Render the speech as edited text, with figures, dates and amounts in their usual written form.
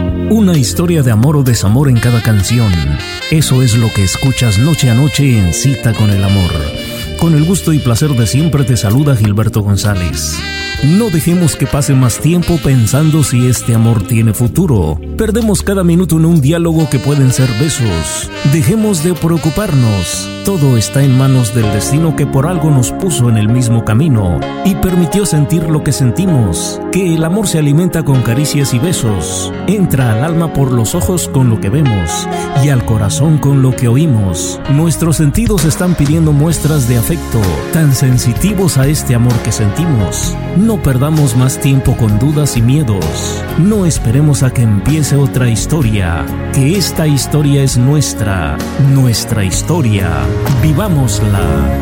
Una historia de amor o desamor en cada canción. Eso es lo que escuchas noche a noche en Cita con el Amor. Con el gusto y placer de siempre te saluda Gilberto González. No dejemos que pase más tiempo pensando si este amor tiene futuro. Perdemos cada minuto en un diálogo que pueden ser besos. Dejemos de preocuparnos. Todo está en manos del destino que por algo nos puso en el mismo camino y permitió sentir lo que sentimos. Que el amor se alimenta con caricias y besos. Entra al alma por los ojos con lo que vemos y al corazón con lo que oímos. Nuestros sentidos están pidiendo muestras de afecto, tan sensitivos a este amor que sentimos. No perdamos más tiempo con dudas y miedos. No esperemos a que empiece otra historia, que esta historia es nuestra historia. Vivámosla.